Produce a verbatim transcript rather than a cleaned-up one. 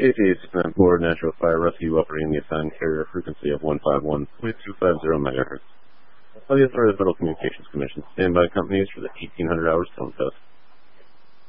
K T eight four Natural Fire Rescue operating the assigned carrier frequency of one five one point two five zero megahertz. Tell the Authority of Federal Communications Commission standby companies for the eighteen hundred hours tone test.